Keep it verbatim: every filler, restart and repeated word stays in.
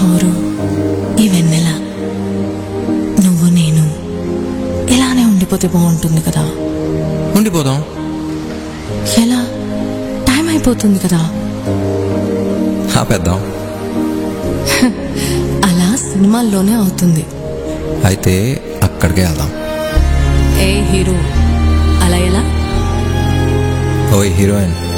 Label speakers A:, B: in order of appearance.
A: హోరు, ఈ వెన్నెల, నువ్వు నేను ఇలానే ఉండిపోతే బాగుంటుంది కదా.
B: ఉండిపోదాం.
A: ఎలా? టైం అయిపోతుంది కదా.
B: ఆపేద్దాం.
A: అలా సినిమాల్లోనే అవుతుంది.
B: అయితే అక్కడికే వెళ్దాం.
A: ఏ హీరో, అలా ఎలా?
B: ఓయ్ హీరోయిన్,